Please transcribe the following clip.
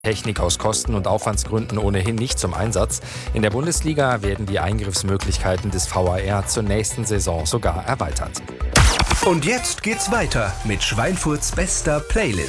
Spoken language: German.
Technik aus Kosten- und Aufwandsgründen ohnehin nicht zum Einsatz. In der Bundesliga werden die Eingriffsmöglichkeiten des VAR zur nächsten Saison sogar erweitert. Und jetzt geht's weiter mit Schweinfurts bester Playlist.